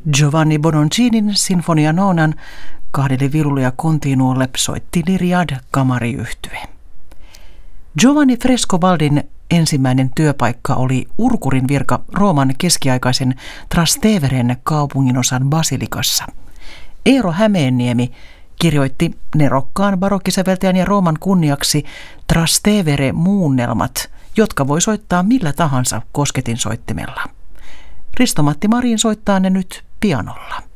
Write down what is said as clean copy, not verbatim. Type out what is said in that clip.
Giovanni Bononcinin Sinfonia Nonan kahdelle viululle ja continuolle soitti Lyriad kamariyhtye. Giovanni Frescobaldin ensimmäinen työpaikka oli urkurin virka Rooman keskiaikaisen Trasteveren kaupunginosan basilikassa. Eero Hämeenniemi kirjoitti nerokkaan barokkisäveltäjän ja Rooman kunniaksi Trastevere-muunnelmat, jotka voi soittaa millä tahansa kosketinsoittimella. Risto-Matti Marin soittaa ne nyt pianolla.